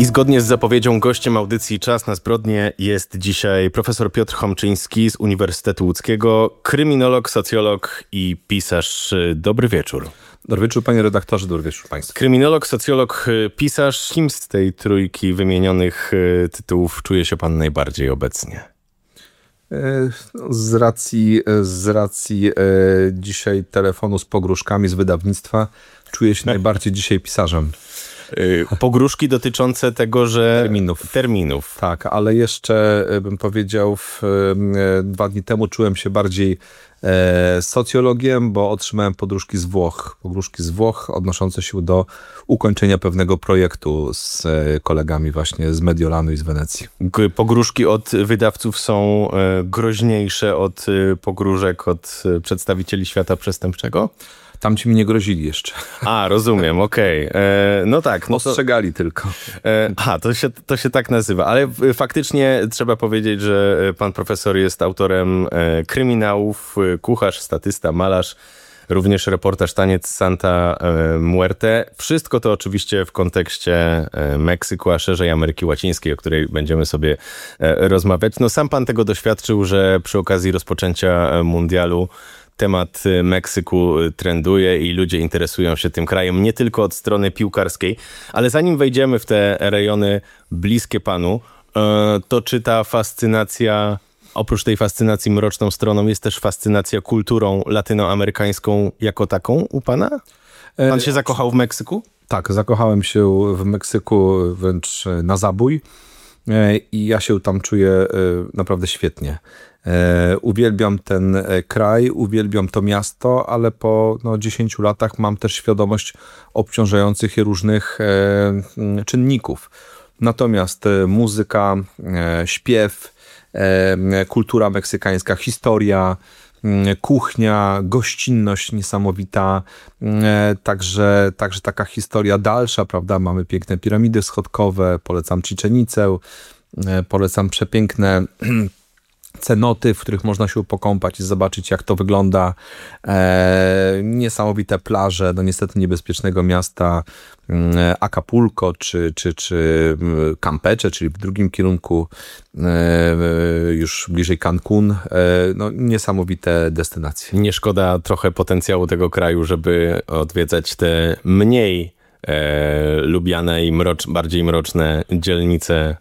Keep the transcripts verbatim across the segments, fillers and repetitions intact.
I zgodnie z zapowiedzią gościem audycji Czas na zbrodnie jest dzisiaj profesor Piotr Chomczyński z Uniwersytetu Łódzkiego, kryminolog, socjolog i pisarz. Dobry wieczór. Dobry wieczór, panie redaktorze, dobry wieczór państwu. Kryminolog, socjolog, pisarz. Kim z tej trójki wymienionych tytułów czuje się pan najbardziej obecnie? Z racji, z racji e, dzisiaj telefonu z pogróżkami z wydawnictwa czuję się najbardziej dzisiaj pisarzem. Pogróżki dotyczące tego, że... Terminów. Terminów. Tak, ale jeszcze bym powiedział, w, e, dwa dni temu czułem się bardziej e, socjologiem, bo otrzymałem pogróżki z Włoch. Pogróżki z Włoch odnoszące się do ukończenia pewnego projektu z e, kolegami właśnie z Mediolanu i z Wenecji. Pogróżki od wydawców są e, groźniejsze od e, pogróżek od e, przedstawicieli świata przestępczego? Tam ci mi nie grozili jeszcze. A, rozumiem, okej. Okay. No tak. No Ostrzegali to, tylko. E, a, to się, to się tak nazywa. Ale faktycznie trzeba powiedzieć, że pan profesor jest autorem e, kryminałów, kucharz, statysta, malarz, również reportaż Taniec Santa Muerte. Wszystko to oczywiście w kontekście Meksyku, a szerzej Ameryki Łacińskiej, o której będziemy sobie rozmawiać. No sam pan tego doświadczył, że przy okazji rozpoczęcia mundialu temat Meksyku trenduje i ludzie interesują się tym krajem nie tylko od strony piłkarskiej, ale zanim wejdziemy w te rejony bliskie panu, to czy ta fascynacja, oprócz tej fascynacji mroczną stroną, jest też fascynacja kulturą latynoamerykańską jako taką u pana? Pan się zakochał w Meksyku? Tak, zakochałem się w Meksyku wręcz na zabój i ja się tam czuję naprawdę świetnie. E, uwielbiam ten kraj, uwielbiam to miasto, ale po no, dziesięciu latach mam też świadomość obciążających je różnych e, czynników. Natomiast e, muzyka, e, śpiew, e, kultura meksykańska, historia, e, kuchnia, gościnność niesamowita, e, także, także taka historia dalsza, prawda? Mamy piękne piramidy schodkowe, polecam Cziczenicę, e, polecam przepiękne cenoty, w których można się pokąpać i zobaczyć, jak to wygląda. E, niesamowite plaże, no niestety niebezpiecznego miasta e, Acapulco, czy, czy, czy Campeche, czyli w drugim kierunku, e, już bliżej Cancun. E, no niesamowite destynacje. Nie szkoda trochę potencjału tego kraju, żeby odwiedzać te mniej e, lubiane i mrocz, bardziej mroczne dzielnice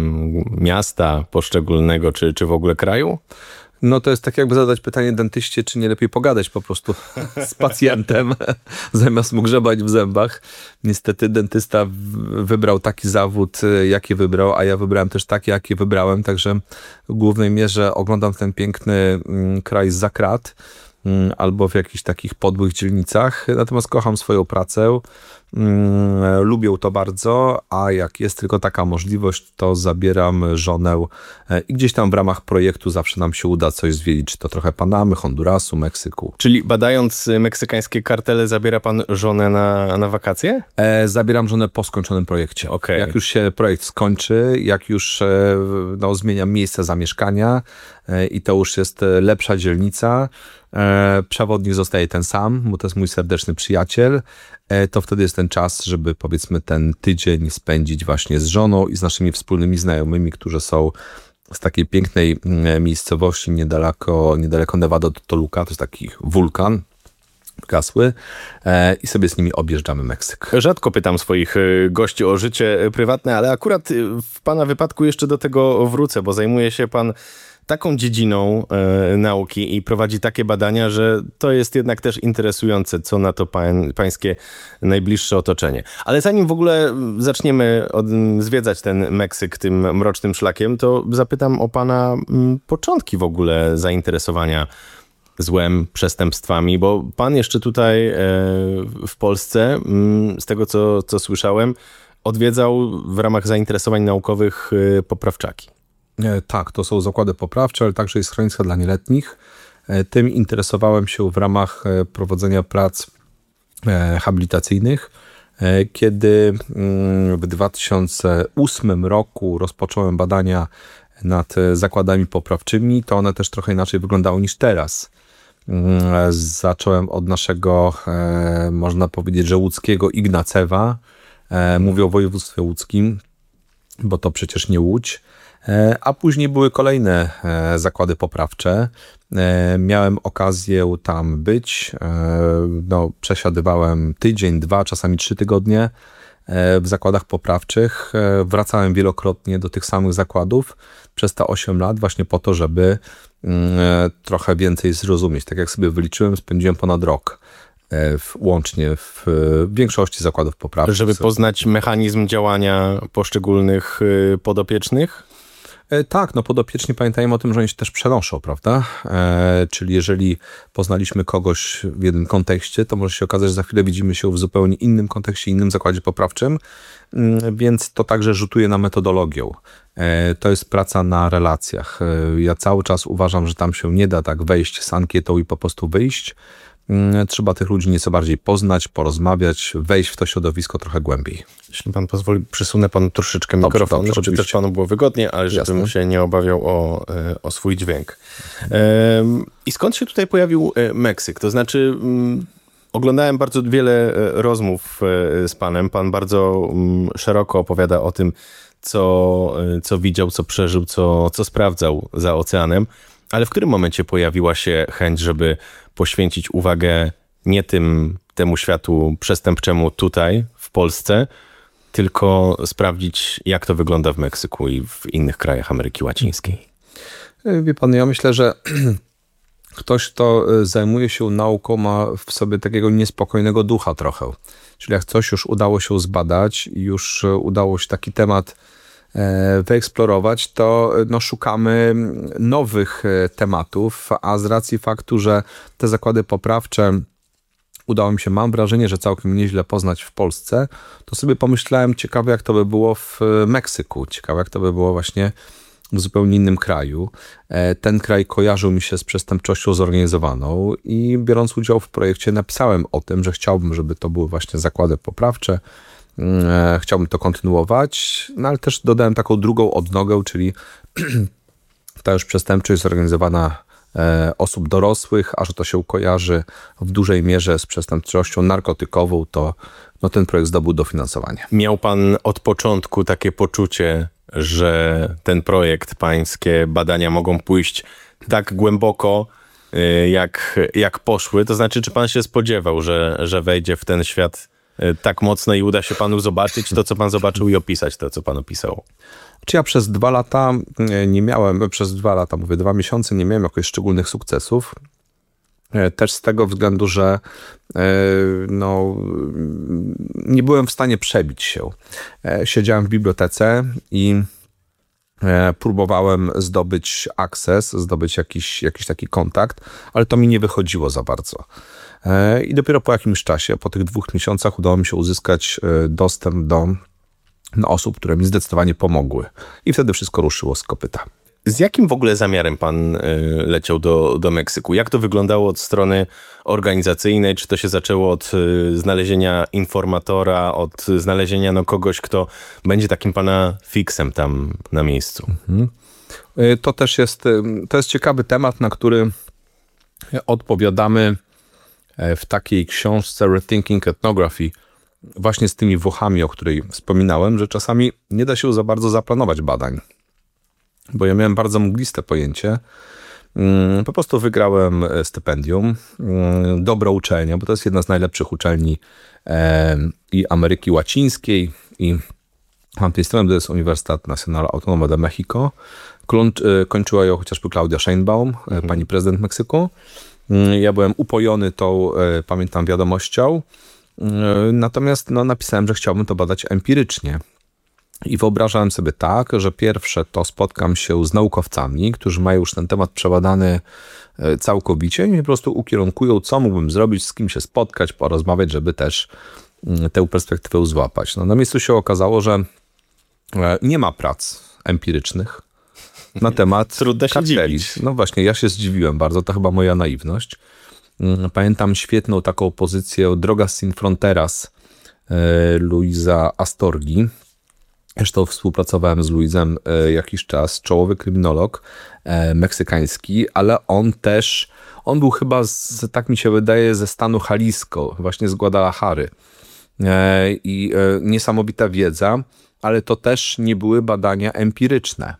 miasta poszczególnego, czy, czy w ogóle kraju? No to jest tak jakby zadać pytanie dentyście, czy nie lepiej pogadać po prostu z pacjentem, zamiast mu grzebać w zębach. Niestety dentysta wybrał taki zawód, jaki wybrał, a ja wybrałem też taki, jaki wybrałem, także w głównej mierze oglądam ten piękny kraj zza krat, albo w jakichś takich podłych dzielnicach. Natomiast kocham swoją pracę, mm, lubię to bardzo, a jak jest tylko taka możliwość, to zabieram żonę i gdzieś tam w ramach projektu zawsze nam się uda coś zwiedzić, czy to trochę Panamy, Hondurasu, Meksyku. Czyli badając meksykańskie kartele, zabiera pan żonę na, na wakacje? E, zabieram żonę po skończonym projekcie. Okay. Jak już się projekt skończy, jak już e, no, zmieniam miejsce zamieszkania e, i to już jest lepsza dzielnica, E, przewodnik zostaje ten sam, bo to jest mój serdeczny przyjaciel, e, to wtedy jest ten czas, żeby powiedzmy ten tydzień spędzić właśnie z żoną i z naszymi wspólnymi znajomymi, którzy są z takiej pięknej miejscowości niedaleko, niedaleko Nevada do Toluca, to jest taki wulkan gasły e, i sobie z nimi objeżdżamy Meksyk. Rzadko pytam swoich gości o życie prywatne, ale akurat w pana wypadku jeszcze do tego wrócę, bo zajmuje się pan taką dziedziną e, nauki i prowadzi takie badania, że to jest jednak też interesujące, co na to pań, pańskie najbliższe otoczenie. Ale zanim w ogóle zaczniemy od, zwiedzać ten Meksyk tym mrocznym szlakiem, to zapytam o pana m, początki w ogóle zainteresowania złem, przestępstwami, bo pan jeszcze tutaj e, w Polsce, m, z tego co, co słyszałem, odwiedzał w ramach zainteresowań naukowych e, poprawczaki. Tak, to są zakłady poprawcze, ale także jest schroniska dla nieletnich. Tym interesowałem się w ramach prowadzenia prac habilitacyjnych. Kiedy w dwa tysiące ósmym roku rozpocząłem badania nad zakładami poprawczymi, to one też trochę inaczej wyglądały niż teraz. Zacząłem od naszego, można powiedzieć, że łódzkiego Ignacewa. Mówię o województwie łódzkim. bo to przecież nie Łódź. A później były kolejne zakłady poprawcze. Miałem okazję tam być. No, przesiadywałem tydzień, dwa, czasami trzy tygodnie w zakładach poprawczych. Wracałem wielokrotnie do tych samych zakładów przez te osiem lat właśnie po to, żeby trochę więcej zrozumieć. Tak jak sobie wyliczyłem, spędziłem ponad rok w, łącznie w, w większości zakładów poprawczych. Żeby poznać mechanizm działania poszczególnych podopiecznych? Tak, no podopieczni pamiętajmy o tym, że oni się też przenoszą, prawda? E, czyli jeżeli poznaliśmy kogoś w jednym kontekście, to może się okazać, że za chwilę widzimy się w zupełnie innym kontekście, innym zakładzie poprawczym, więc to także rzutuje na metodologię. E, to jest praca na relacjach. E, ja cały czas uważam, że tam się nie da tak wejść z ankietą i po prostu wyjść. Trzeba tych ludzi nieco bardziej poznać, porozmawiać, wejść w to środowisko trochę głębiej. Jeśli pan pozwoli, przysunę panu troszeczkę Dobrze, mikrofon, dobrze, żeby oczywiście. też panu było wygodnie, ale żebym Jasne. się nie obawiał o, o swój dźwięk. I skąd się tutaj pojawił Meksyk? To znaczy, oglądałem bardzo wiele rozmów z panem. Pan bardzo szeroko opowiada o tym, co, co widział, co przeżył, co, co sprawdzał za oceanem. Ale w którym momencie pojawiła się chęć, żeby poświęcić uwagę nie tym, temu światu przestępczemu tutaj, w Polsce, tylko sprawdzić, jak to wygląda w Meksyku i w innych krajach Ameryki Łacińskiej? Wie pan, ja myślę, że ktoś, kto zajmuje się nauką, ma w sobie takiego niespokojnego ducha trochę. Czyli jak coś już udało się zbadać i już udało się taki temat wyeksplorować, to no, szukamy nowych tematów, a z racji faktu, że te zakłady poprawcze udało mi się, mam wrażenie, że całkiem nieźle poznać w Polsce, to sobie pomyślałem, ciekawe jak to by było w Meksyku, ciekawe jak to by było właśnie w zupełnie innym kraju. Ten kraj kojarzył mi się z przestępczością zorganizowaną i biorąc udział w projekcie napisałem o tym, że chciałbym, żeby to były właśnie zakłady poprawcze. Chciałbym to kontynuować, no ale też dodałem taką drugą odnogę, czyli ta już przestępczość zorganizowana osób dorosłych, a że to się kojarzy w dużej mierze z przestępczością narkotykową, to no, ten projekt zdobył dofinansowanie. Miał pan od początku takie poczucie, że ten projekt, pańskie badania mogą pójść tak głęboko, jak, jak poszły? To znaczy, czy pan się spodziewał, że, że wejdzie w ten świat tak mocno i uda się panu zobaczyć to, co pan zobaczył i opisać to, co pan opisał? Czy ja przez dwa lata nie miałem, przez dwa lata, mówię, dwa miesiące nie miałem jakichś szczególnych sukcesów. Też z tego względu, że no, nie byłem w stanie przebić się. Siedziałem w bibliotece i próbowałem zdobyć akces, zdobyć jakiś, jakiś taki kontakt, ale to mi nie wychodziło za bardzo. I dopiero po jakimś czasie, po tych dwóch miesiącach udało mi się uzyskać dostęp do no, osób, które mi zdecydowanie pomogły. I wtedy wszystko ruszyło z kopyta. Z jakim w ogóle zamiarem pan leciał do, do Meksyku? Jak to wyglądało od strony organizacyjnej? Czy to się zaczęło od znalezienia informatora, od znalezienia no, kogoś, kto będzie takim pana fiksem tam na miejscu? Mhm. To też jest, to jest ciekawy temat, na który odpowiadamy w takiej książce Rethinking Ethnography, właśnie z tymi Włochami, o której wspominałem, że czasami nie da się za bardzo zaplanować badań. Bo ja miałem bardzo mgliste pojęcie. Po prostu wygrałem stypendium. Dobra uczelnia, bo to jest jedna z najlepszych uczelni i Ameryki Łacińskiej i tamtej strony to jest Uniwersytet Nacional Autónoma de México. Kończyła ją chociażby Claudia Sheinbaum, mhm. pani prezydent Meksyku. Ja byłem upojony tą, pamiętam, wiadomością. Natomiast no, napisałem, że chciałbym to badać empirycznie. I wyobrażałem sobie tak, że pierwsze to spotkam się z naukowcami, którzy mają już ten temat przebadany całkowicie i mnie po prostu ukierunkują, co mógłbym zrobić, z kim się spotkać, porozmawiać, żeby też tę perspektywę złapać. No, na miejscu się okazało, że nie ma prac empirycznych na temat Trudno się karteli. dziwić. No właśnie, ja się zdziwiłem bardzo, to chyba moja naiwność. Pamiętam świetną taką pozycję Drogas sin Fronteras Luisa Astorgi. Zresztą współpracowałem z Luizem jakiś czas, czołowy kryminolog meksykański, ale on też, on był chyba, z, tak mi się wydaje, ze stanu Jalisco, właśnie z Guadalajary. I niesamowita wiedza. ale to też nie były badania empiryczne.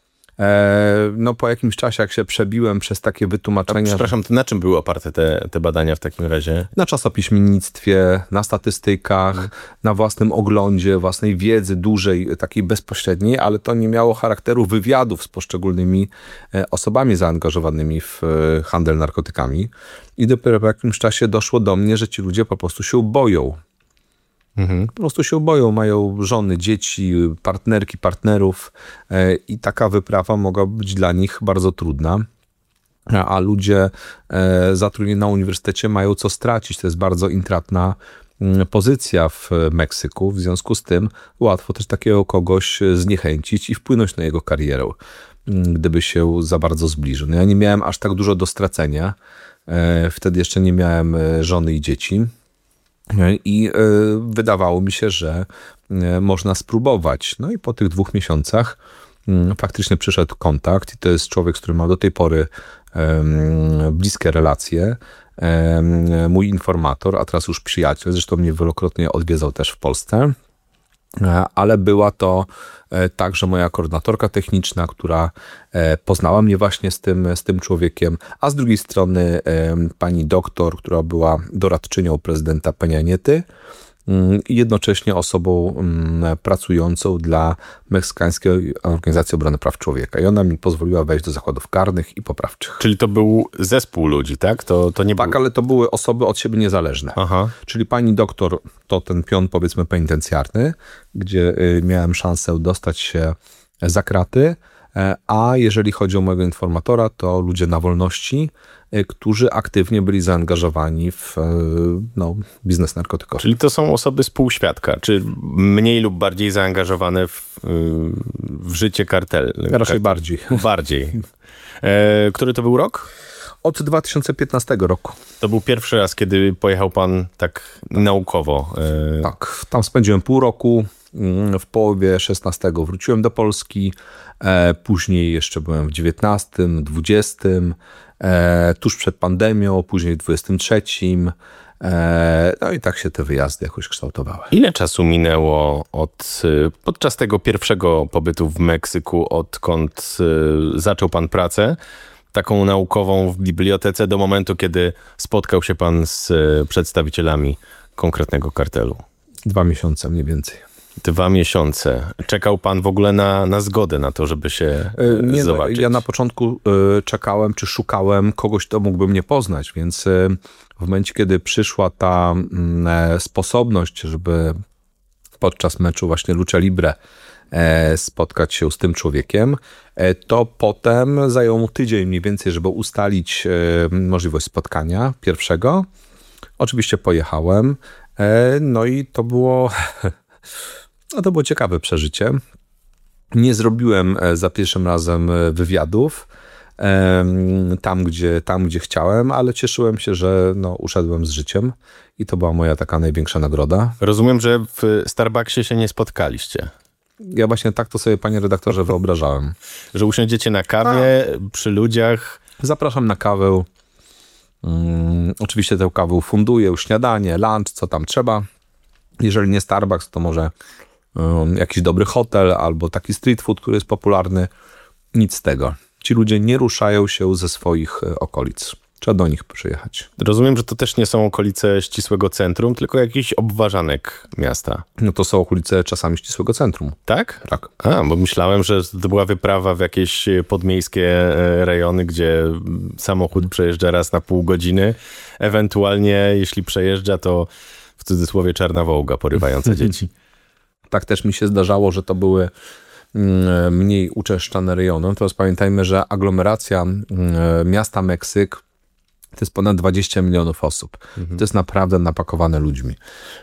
E, no po jakimś czasie, jak się przebiłem przez takie wytłumaczenia... Przepraszam, to na czym były oparte te, te badania w takim razie? Na czasopiśmiennictwie, na statystykach, hmm. na własnym oglądzie, własnej wiedzy dużej, takiej bezpośredniej, ale to nie miało charakteru wywiadów z poszczególnymi osobami zaangażowanymi w handel narkotykami. I dopiero po jakimś czasie doszło do mnie, że ci ludzie po prostu się boją. Mhm. Po prostu się boją, mają żony, dzieci, partnerki, partnerów e, i taka wyprawa mogła być dla nich bardzo trudna. A, a ludzie e, zatrudnieni na uniwersytecie mają co stracić. To jest bardzo intratna m, pozycja w Meksyku. W związku z tym łatwo też takiego kogoś zniechęcić i wpłynąć na jego karierę, m, gdyby się za bardzo zbliżył. No ja nie miałem aż tak dużo do stracenia. E, wtedy jeszcze nie miałem żony i dzieci. I y, wydawało mi się, że y, można spróbować. No i po tych dwóch miesiącach y, faktycznie przyszedł kontakt i to jest człowiek, z którym mam do tej pory y, bliskie relacje. Y, mój informator, a teraz już przyjaciel, zresztą mnie wielokrotnie odwiedzał też w Polsce. Ale była to także moja koordynatorka techniczna, która poznała mnie właśnie z tym, z tym człowiekiem, a z drugiej strony pani doktor, która była doradczynią prezydenta Peña Niety i jednocześnie osobą pracującą dla Meksykańskiej Organizacji Obrony Praw Człowieka. I ona mi pozwoliła wejść do zakładów karnych i poprawczych. Czyli to był zespół ludzi, tak? To, to nie tak, był... ale to były osoby od siebie niezależne. Aha. Czyli pani doktor to ten pion, powiedzmy, penitencjarny, gdzie miałem szansę dostać się za kraty, a jeżeli chodzi o mojego informatora, to ludzie na wolności, którzy aktywnie byli zaangażowani w no, biznes narkotykowy. Czyli to są osoby spółświadka, czy mniej lub bardziej zaangażowane w, w życie kartel? Raczej bardziej. Bardziej. E, który to był rok? Od dwa tysiące piętnastego roku. To był pierwszy raz, kiedy pojechał pan tak naukowo. E... Tak, tam spędziłem pół roku. W połowie szesnastego wróciłem do Polski. E, później jeszcze byłem w dziewiętnastym, dwudziestym, e, tuż przed pandemią, później w dwudziestym trzecim. E, no i tak się te wyjazdy jakoś kształtowały. Ile czasu minęło od, podczas tego pierwszego pobytu w Meksyku, odkąd zaczął pan pracę taką naukową w bibliotece, do momentu, kiedy spotkał się pan z przedstawicielami konkretnego kartelu? Dwa miesiące mniej więcej. Dwa miesiące. Czekał pan w ogóle na, na zgodę na to, żeby się Nie, zobaczyć? No, ja na początku y, czekałem, czy szukałem kogoś, kto mógłby mnie poznać, więc y, w momencie, kiedy przyszła ta y, sposobność, żeby podczas meczu właśnie Lucha Libre y, spotkać się z tym człowiekiem, y, to potem zajęło mu tydzień mniej więcej, żeby ustalić y, możliwość spotkania pierwszego. Oczywiście pojechałem, y, no i to było... No to było ciekawe przeżycie. Nie zrobiłem za pierwszym razem wywiadów tam, gdzie, tam, gdzie chciałem, ale cieszyłem się, że no, uszedłem z życiem i to była moja taka największa nagroda. Rozumiem, że w Starbucksie się nie spotkaliście. Ja właśnie tak to sobie, panie redaktorze, wyobrażałem. Że usiądziecie na kawie, A. przy ludziach. Zapraszam na kawę. Um, oczywiście tę kawę funduję, śniadanie, lunch, co tam trzeba. Jeżeli nie Starbucks, to może um, jakiś dobry hotel albo taki street food, który jest popularny. Nic z tego. Ci ludzie nie ruszają się ze swoich okolic. Trzeba do nich przyjechać. Rozumiem, że to też nie są okolice ścisłego centrum, tylko jakiś obwarzanek miasta. No to są okolice czasami ścisłego centrum. Tak? Tak. A, bo myślałem, że to była wyprawa w jakieś podmiejskie rejony, gdzie samochód przejeżdża raz na pół godziny. Ewentualnie, jeśli przejeżdża, to w cudzysłowie czarna wołga porywająca dzieci. Tak też mi się zdarzało, że to były mniej uczęszczane rejony. Teraz pamiętajmy, że aglomeracja miasta Meksyk to jest ponad dwadzieścia milionów osób. Mhm. To jest naprawdę napakowane ludźmi.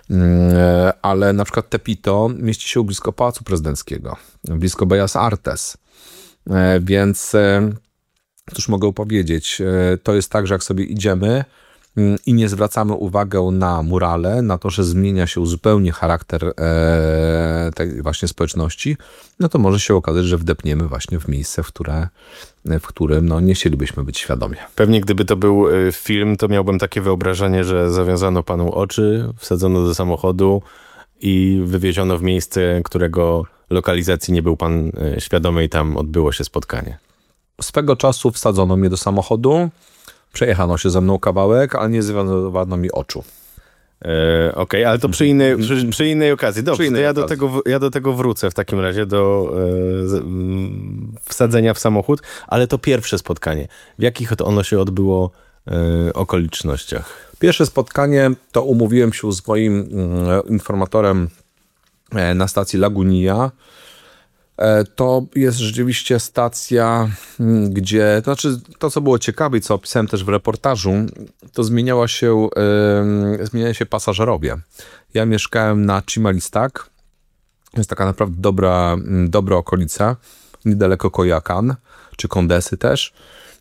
Ale na przykład Tepito mieści się blisko Pałacu Prezydenckiego, blisko Bellas Artes. Więc cóż mogę powiedzieć, to jest tak, że jak sobie idziemy i nie zwracamy uwagi na murale, na to, że zmienia się zupełnie charakter e, tej właśnie społeczności, no to może się okazać, że wdepniemy właśnie w miejsce, w, które, w którym no, nie chcielibyśmy być świadomi. Pewnie gdyby to był film, to miałbym takie wyobrażenie, że zawiązano panu oczy, wsadzono do samochodu i wywieziono w miejsce, którego lokalizacji nie był pan świadomy i tam odbyło się spotkanie. Swego czasu wsadzono mnie do samochodu, przejechano się ze mną kawałek, ale nie związano mi oczu. E, Okej, okay, ale to przy innej, przy, przy innej okazji. Dobrze, innej to ja, okazji. Do tego, ja do tego wrócę w takim razie, do e, z, m, wsadzenia w samochód, ale to pierwsze spotkanie. W jakich to ono się odbyło e, okolicznościach? Pierwsze spotkanie to umówiłem się z moim e, informatorem e, na stacji Lagunia. E, to jest rzeczywiście stacja, m, gdzie, to znaczy to, co było ciekawe i co opisałem też w reportażu, to zmieniała się, e, zmieniają się pasażerowie. Ja mieszkałem na Chimalistak, to jest taka naprawdę dobra, dobra okolica, niedaleko Koyakan, czy Kondesy też.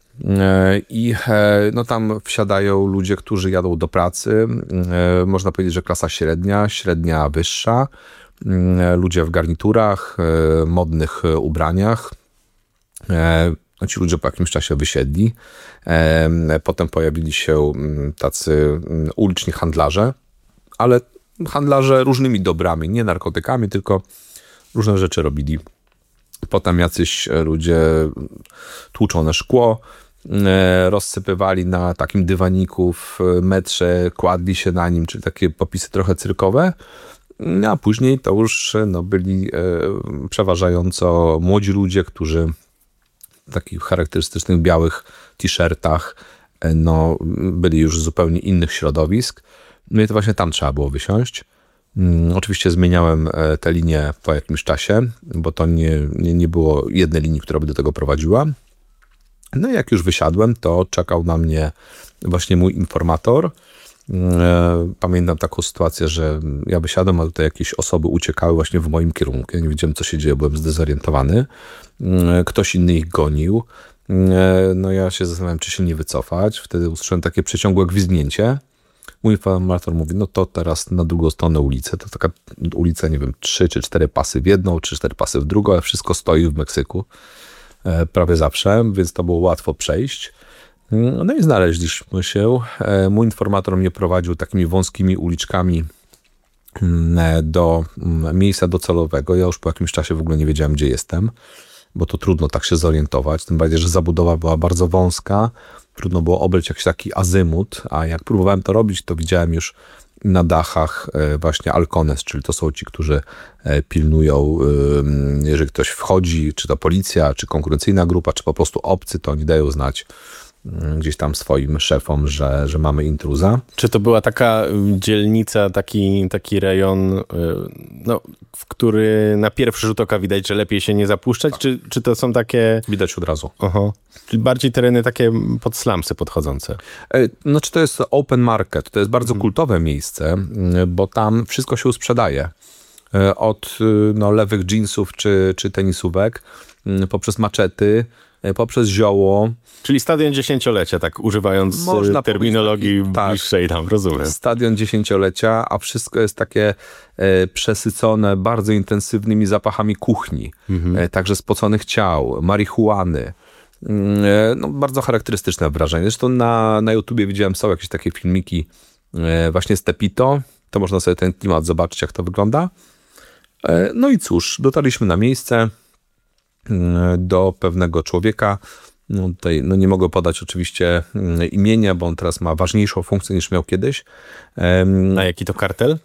I no tam wsiadają ludzie, którzy jadą do pracy, można powiedzieć, że klasa średnia, średnia wyższa, ludzie w garniturach, modnych ubraniach. No ci ludzie po jakimś czasie wysiedli. Potem pojawili się tacy uliczni handlarze, ale handlarze różnymi dobrami, nie narkotykami, tylko różne rzeczy robili. Potem jacyś ludzie tłuczone szkło rozsypywali na takim dywaniku w metrze, kładli się na nim, czyli takie popisy trochę cyrkowe, a później to już no, byli przeważająco młodzi ludzie, którzy w takich charakterystycznych białych t-shirtach no, byli już z zupełnie innych środowisk. No i to właśnie tam trzeba było wysiąść. Oczywiście zmieniałem tę linię po jakimś czasie, bo to nie, nie, nie było jednej linii, która by do tego prowadziła. No i jak już wysiadłem, to czekał na mnie właśnie mój informator. Pamiętam taką sytuację, że ja wysiadłem, a tutaj jakieś osoby uciekały właśnie w moim kierunku. Ja nie wiedziałem, co się dzieje, byłem zdezorientowany. Ktoś inny ich gonił. No ja się zastanawiałem, czy się nie wycofać. Wtedy usłyszałem takie przeciągłe gwizdnięcie. Mój informator mówi, no to teraz na drugą stronę ulicy. To taka ulica, nie wiem, trzy czy cztery pasy w jedną, czy cztery pasy w drugą, ale wszystko stoi w Meksyku e, prawie zawsze, więc to było łatwo przejść. No i znaleźliśmy się. E, mój informator mnie prowadził takimi wąskimi uliczkami e, do m, miejsca docelowego. Ja już po jakimś czasie w ogóle nie wiedziałem, gdzie jestem, bo to trudno tak się zorientować. Tym bardziej, że zabudowa była bardzo wąska. Trudno było obrać jakiś taki azymut, a jak próbowałem to robić, to widziałem już na dachach właśnie Halcones, czyli to są ci, którzy pilnują, jeżeli ktoś wchodzi, czy to policja, czy konkurencyjna grupa, czy po prostu obcy, to oni dają znać gdzieś tam swoim szefom, że, że mamy intruza. Czy to była taka dzielnica, taki, taki rejon, no, w który na pierwszy rzut oka widać, że lepiej się nie zapuszczać, tak. czy, czy to są takie... Widać od razu. Aha. Czyli bardziej tereny takie pod slumsy podchodzące. Znaczy to jest open market, to jest bardzo hmm. kultowe miejsce, bo tam wszystko się sprzedaje. Od no, lewych jeansów czy, czy tenisówek, poprzez maczety, poprzez zioło. Czyli stadion dziesięciolecia, tak używając Można terminologii taki, bliższej tam, rozumiem. Stadion dziesięciolecia, a wszystko jest takie e, przesycone bardzo intensywnymi zapachami kuchni, mhm. e, także spoconych ciał, marihuany. E, no, bardzo charakterystyczne wrażenie. Zresztą na, na YouTubie widziałem, są jakieś takie filmiki e, właśnie z Tepito. To można sobie ten klimat zobaczyć, jak to wygląda. E, no i cóż, dotarliśmy na miejsce do pewnego człowieka. No tutaj no nie mogę podać oczywiście imienia, bo on teraz ma ważniejszą funkcję niż miał kiedyś. A jaki to kartel?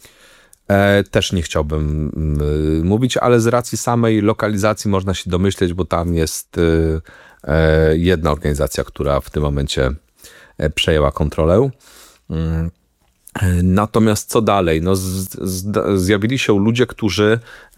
E, też nie chciałbym y, mówić, ale z racji samej lokalizacji można się domyśleć, bo tam jest y, y, jedna organizacja, która w tym momencie przejęła kontrolę. Y, Natomiast co dalej? No, z, z, zjawili się ludzie, którzy e,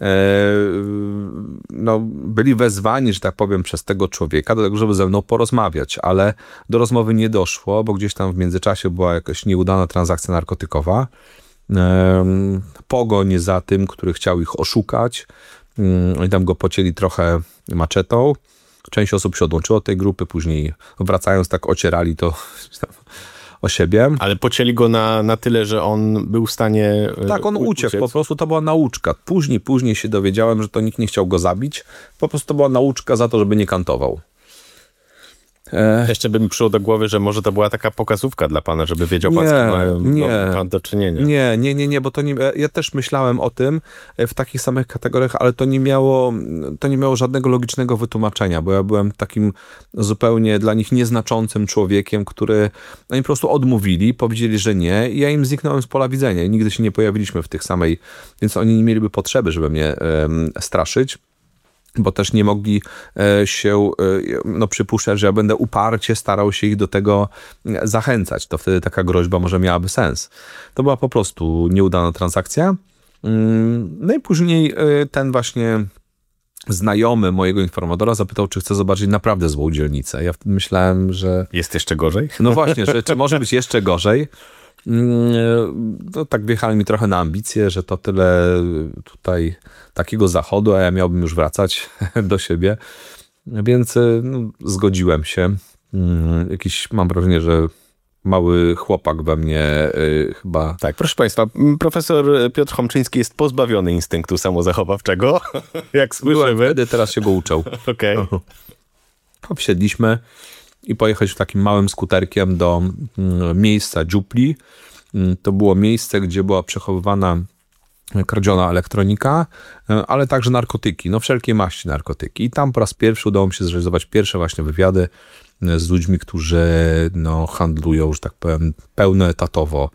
no, byli wezwani, że tak powiem, przez tego człowieka do tego, żeby ze mną porozmawiać, ale do rozmowy nie doszło, bo gdzieś tam w międzyczasie była jakaś nieudana transakcja narkotykowa. E, pogoń za tym, który chciał ich oszukać. E, oni tam go pocięli trochę maczetą. Część osób się odłączyło od tej grupy, później wracając tak ocierali to o siebie. Ale pocięli go na, na tyle, że on był w stanie... Tak, on uciekł. Uciec. Po prostu to była nauczka. Później, później się dowiedziałem, że to nikt nie chciał go zabić. Po prostu to była nauczka za to, żeby nie kantował. E... Jeszcze by mi przyszło do głowy, że może to była taka pokazówka dla pana, żeby wiedział pan, nie, z kim ma nie. pan do czynienia. Nie, nie, nie, nie, bo to nie, ja też myślałem o tym w takich samych kategoriach, ale to nie miało, to nie miało żadnego logicznego wytłumaczenia, bo ja byłem takim zupełnie dla nich nieznaczącym człowiekiem, który oni po prostu odmówili, powiedzieli, że nie i ja im zniknąłem z pola widzenia i nigdy się nie pojawiliśmy w tych samej, więc oni nie mieliby potrzeby, żeby mnie um, straszyć. Bo też nie mogli się no, przypuszczać, że ja będę uparcie starał się ich do tego zachęcać. To wtedy taka groźba może miałaby sens. To była po prostu nieudana transakcja. No i później ten właśnie znajomy mojego informatora zapytał, czy chce zobaczyć naprawdę złą dzielnicę. Ja wtedy myślałem, że... Jest jeszcze gorzej? No właśnie, że czy może być jeszcze gorzej. No, tak wjechali mi trochę na ambicje, że to tyle tutaj takiego zachodu, a ja miałbym już wracać do siebie, więc no, zgodziłem się. Jakiś, mam wrażenie, że mały chłopak we mnie y, chyba... Tak, proszę państwa, profesor Piotr Chomczyński jest pozbawiony instynktu samozachowawczego, jak słyszymy. Byłem wtedy, teraz się go uczą. Okej. Okay. Wsiedliśmy i pojechać takim małym skuterkiem do mm, miejsca dziupli. To było miejsce, gdzie była przechowywana kradziona elektronika, ale także narkotyki, no wszelkiej maści narkotyki. I tam po raz pierwszy udało mi się zrealizować pierwsze właśnie wywiady z ludźmi, którzy no, handlują, że tak powiem, pełnoetatowo.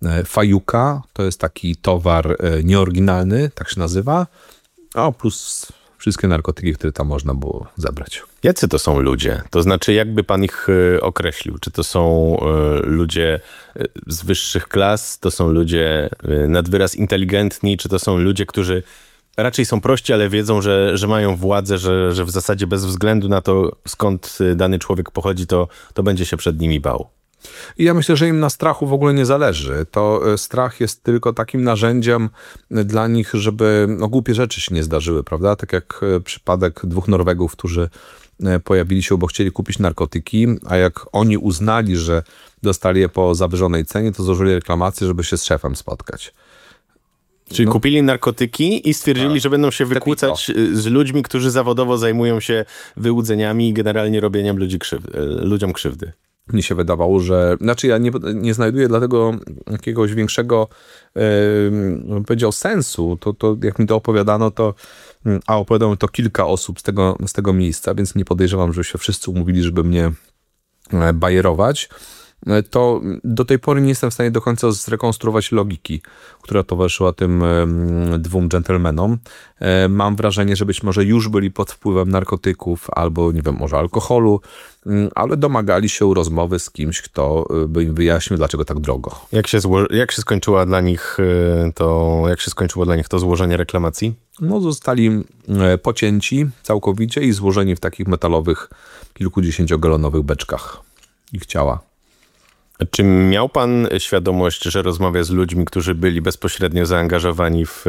Fajuka to jest taki towar nieoryginalny, tak się nazywa, a plus wszystkie narkotyki, które tam można było zebrać. Jacy to są ludzie? To znaczy, jakby pan ich określił? Czy to są ludzie z wyższych klas? To są ludzie nad wyraz inteligentni? Czy to są ludzie, którzy raczej są prości, ale wiedzą, że, że mają władzę, że, że w zasadzie bez względu na to, skąd dany człowiek pochodzi, to, to będzie się przed nimi bał? I ja myślę, że im na strachu w ogóle nie zależy. To strach jest tylko takim narzędziem dla nich, żeby no, głupie rzeczy się nie zdarzyły, prawda? Tak jak przypadek dwóch Norwegów, którzy pojawili się, bo chcieli kupić narkotyki, a jak oni uznali, że dostali je po zawyżonej cenie, to złożyli reklamację, żeby się z szefem spotkać. Czyli no. kupili narkotyki i stwierdzili, tak. że będą się wykłócać z ludźmi, którzy zawodowo zajmują się wyłudzeniami i generalnie robieniem ludzi krzywdy, ludziom krzywdy. Mnie się wydawało, że... Znaczy ja nie, nie znajduję dlatego jakiegoś większego, yy, bym powiedział, sensu. To, to jak mi to opowiadano, to... A opowiadało to kilka osób z tego, z tego miejsca, więc nie podejrzewam, że się wszyscy umówili, żeby mnie bajerować. To do tej pory nie jestem w stanie do końca zrekonstruować logiki, która towarzyszyła tym dwóm dżentelmenom. Mam wrażenie, że być może już byli pod wpływem narkotyków albo, nie wiem, może alkoholu, ale domagali się rozmowy z kimś, kto by im wyjaśnił, dlaczego tak drogo. Jak się, zło- jak się skończyła dla nich to, jak się skończyło dla nich to złożenie reklamacji? No, zostali pocięci całkowicie i złożeni w takich metalowych, kilkudziesięciogalonowych beczkach ich ciała. Czy miał pan świadomość, że rozmawia z ludźmi, którzy byli bezpośrednio zaangażowani w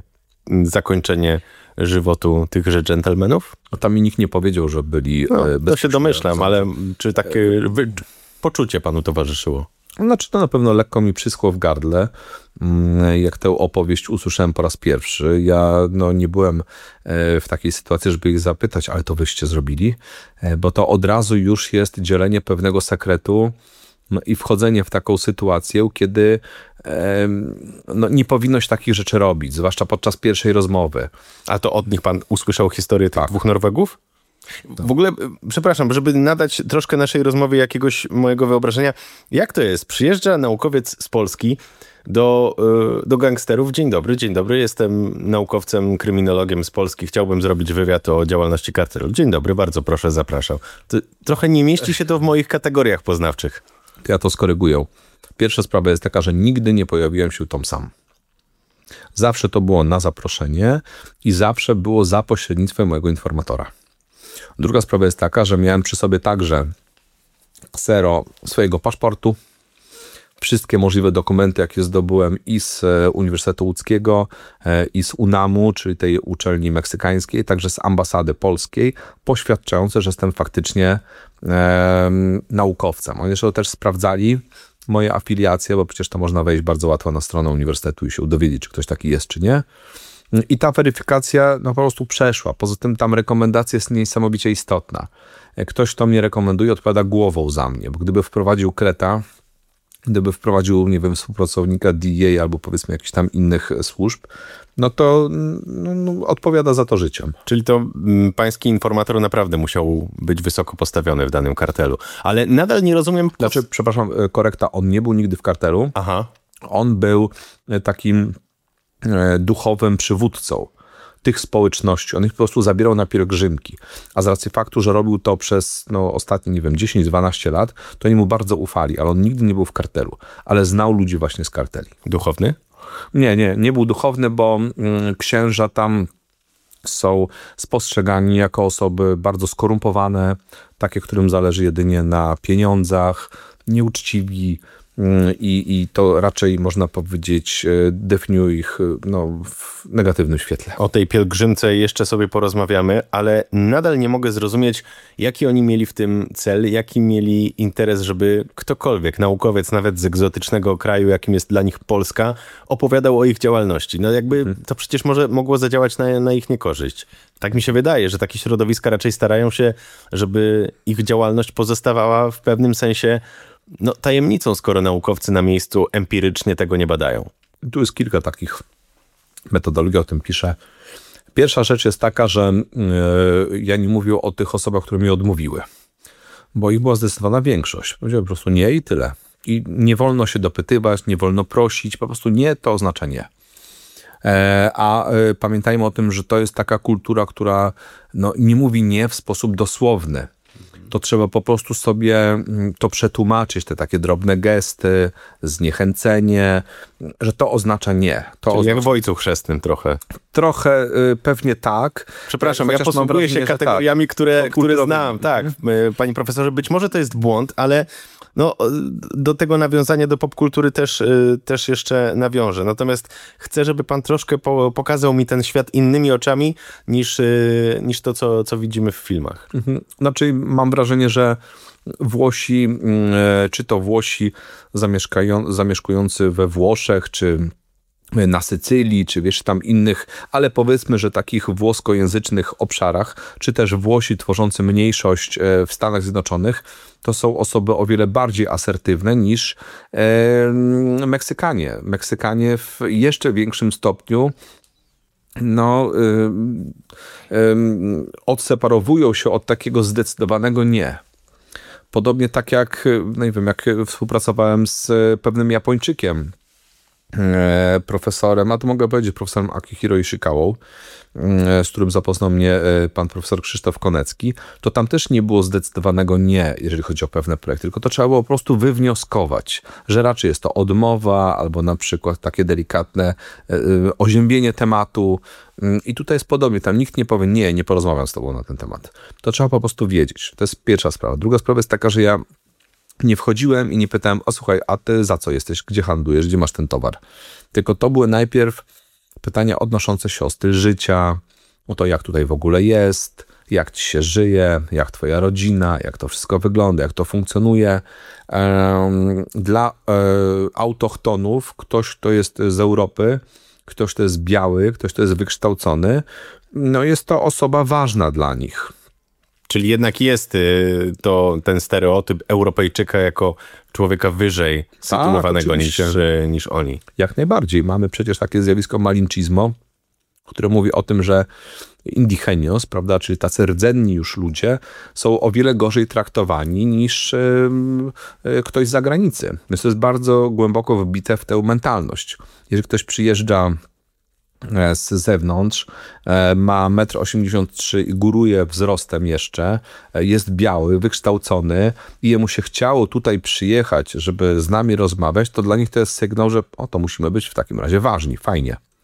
zakończenie żywotu tychże dżentelmenów? No, tam mi nikt nie powiedział, że byli no, to się domyślam, ale czy takie wy... poczucie panu towarzyszyło? Znaczy to na pewno lekko mi przyschło w gardle, jak tę opowieść usłyszałem po raz pierwszy. Ja no, nie byłem w takiej sytuacji, żeby ich zapytać, ale to wyście zrobili, bo to od razu już jest dzielenie pewnego sekretu no, i wchodzenie w taką sytuację, kiedy e, no, nie powinno się takich rzeczy robić, zwłaszcza podczas pierwszej rozmowy. A to od nich pan usłyszał historię tych tak. dwóch Norwegów? Tak. W ogóle, przepraszam, żeby nadać troszkę naszej rozmowie jakiegoś mojego wyobrażenia, jak to jest? Przyjeżdża naukowiec z Polski do, do gangsterów. Dzień dobry, dzień dobry, jestem naukowcem, kryminologiem z Polski, chciałbym zrobić wywiad o działalności kartelu. Dzień dobry, bardzo proszę, zapraszam. To trochę nie mieści się to w moich kategoriach poznawczych. Ja to skoryguję. Pierwsza sprawa jest taka, że nigdy nie pojawiłem się tam sam. Zawsze to było na zaproszenie i zawsze było za pośrednictwem mojego informatora. Druga sprawa jest taka, że miałem przy sobie także ksero swojego paszportu, wszystkie możliwe dokumenty, jakie zdobyłem i z Uniwersytetu Łódzkiego, i z UNAMU, czyli tej uczelni meksykańskiej, także z ambasady polskiej, poświadczające, że jestem faktycznie e, naukowcem. Oni jeszcze też sprawdzali moje afiliacje, bo przecież to można wejść bardzo łatwo na stronę uniwersytetu i się dowiedzieć, czy ktoś taki jest, czy nie. I ta weryfikacja no, po prostu przeszła. Poza tym tam rekomendacja jest niesamowicie istotna. Ktoś, kto mnie rekomenduje, odpowiada głową za mnie, bo gdyby wprowadził kreta, gdyby wprowadził, nie wiem, współpracownika D E A albo powiedzmy jakichś tam innych służb, no to no, no, odpowiada za to życiem. Czyli to m, pański informator naprawdę musiał być wysoko postawiony w danym kartelu. Ale nadal nie rozumiem... Po... Znaczy, przepraszam, korekta, on nie był nigdy w kartelu. Aha. On był takim e, duchowym przywódcą tych społeczności. On ich po prostu zabierał na pielgrzymki. A z racji faktu, że robił to przez no, ostatnie, nie wiem, dziesięć dwanaście lat, to oni mu bardzo ufali, ale on nigdy nie był w kartelu. Ale znał ludzi właśnie z karteli. Duchowny? Nie, nie, nie był duchowny, bo mm, księża tam są spostrzegani jako osoby bardzo skorumpowane, takie, którym zależy jedynie na pieniądzach, nieuczciwi, I, i to raczej można powiedzieć definiuje ich no, w negatywnym świetle. O tej pielgrzymce jeszcze sobie porozmawiamy, ale nadal nie mogę zrozumieć, jaki oni mieli w tym cel, jaki mieli interes, żeby ktokolwiek, naukowiec nawet z egzotycznego kraju, jakim jest dla nich Polska, opowiadał o ich działalności. No jakby to przecież może mogło zadziałać na, na ich niekorzyść. Tak mi się wydaje, że takie środowiska raczej starają się, żeby ich działalność pozostawała w pewnym sensie no, tajemnicą, skoro naukowcy na miejscu empirycznie tego nie badają. Tu jest kilka takich metodologii, o tym piszę. Pierwsza rzecz jest taka, że yy, ja nie mówię o tych osobach, które mi odmówiły, bo ich była zdecydowana większość. Powiedziałem po prostu nie i tyle. I nie wolno się dopytywać, nie wolno prosić, po prostu nie to oznacza nie. E, a e, pamiętajmy o tym, że to jest taka kultura, która no, nie mówi nie w sposób dosłowny. To trzeba po prostu sobie to przetłumaczyć, te takie drobne gesty, zniechęcenie, że to oznacza nie. To Czyli oznacza... jak w Ojcu Chrzestnym trochę. Trochę y, pewnie tak. Przepraszam, Chociaż ja posługuję się kategoriami, tak, które, które znam. Tak, panie profesorze, być może to jest błąd, ale no, do tego nawiązania do popkultury też, też jeszcze nawiążę. Natomiast chcę, żeby pan troszkę po, pokazał mi ten świat innymi oczami niż, niż to, co, co widzimy w filmach. Mhm. Znaczy mam wrażenie, że Włosi, czy to Włosi zamieszkają, zamieszkujący we Włoszech, czy na Sycylii, czy wiesz, tam innych, ale powiedzmy, że takich włoskojęzycznych obszarach, czy też Włosi tworzący mniejszość w Stanach Zjednoczonych, to są osoby o wiele bardziej asertywne niż e, Meksykanie. Meksykanie w jeszcze większym stopniu no, y, y, odseparowują się od takiego zdecydowanego nie. Podobnie tak jak, no nie wiem, jak współpracowałem z pewnym Japończykiem, profesorem, a to mogę powiedzieć profesorem Akihiro Ishikawą, z którym zapoznał mnie pan profesor Krzysztof Konecki, to tam też nie było zdecydowanego nie, jeżeli chodzi o pewne projekty, tylko to trzeba było po prostu wywnioskować, że raczej jest to odmowa albo na przykład takie delikatne oziębienie tematu i tutaj jest podobnie, tam nikt nie powie nie, nie porozmawiam z tobą na ten temat. To trzeba po prostu wiedzieć. To jest pierwsza sprawa. Druga sprawa jest taka, że ja nie wchodziłem i nie pytałem, o słuchaj, a ty za co jesteś, gdzie handlujesz, gdzie masz ten towar? Tylko to były najpierw pytania odnoszące się o styl życia, o to, jak tutaj w ogóle jest, jak ci się żyje, jak twoja rodzina, jak to wszystko wygląda, jak to funkcjonuje. Dla autochtonów, ktoś, kto jest z Europy, ktoś, kto jest biały, ktoś, kto jest wykształcony, no jest to osoba ważna dla nich. Czyli jednak jest to ten stereotyp Europejczyka jako człowieka wyżej sytuowanego tak, niż, niż oni. Jak najbardziej. Mamy przecież takie zjawisko malincizmo, które mówi o tym, że indigenios, prawda, czyli tacy rdzenni już ludzie, są o wiele gorzej traktowani niż yy, ktoś z zagranicy. Więc to jest bardzo głęboko wbite w tę mentalność. Jeżeli ktoś przyjeżdża z zewnątrz, ma metr osiemdziesiąt trzy i góruje wzrostem jeszcze, jest biały, wykształcony i jemu się chciało tutaj przyjechać, żeby z nami rozmawiać, to dla nich to jest sygnał, że o, to musimy być w takim razie ważni, fajnie.